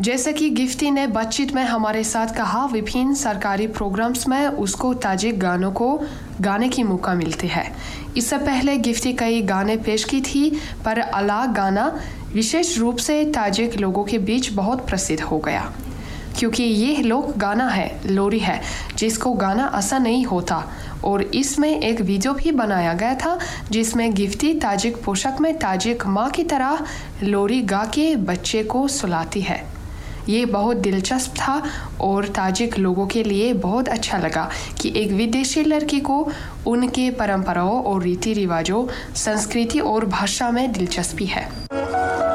जैसे कि गिफ्टी ने बातचीत में हमारे साथ कहा, विभिन्न सरकारी प्रोग्राम्स में उसको ताजिक गानों को गाने की मौका मिलती है। इससे पहले गिफ्टी कई गाने पेश की थी, पर अला गाना विशेष रूप से ताजिक लोगों के बीच बहुत प्रसिद्ध हो गया, क्योंकि ये लोक गाना है, लोरी है, जिसको गाना आसान नहीं होता। और इसमें एक वीडियो भी बनाया गया था जिसमें गिफ्टी ताजिक पोशाक में ताजिक माँ की तरह लोरी गा के बच्चे को सुलाती है। ये बहुत दिलचस्प था और ताजिक लोगों के लिए बहुत अच्छा लगा कि एक विदेशी लड़की को उनके परंपराओं और रीति रिवाजों, संस्कृति और भाषा में दिलचस्पी है।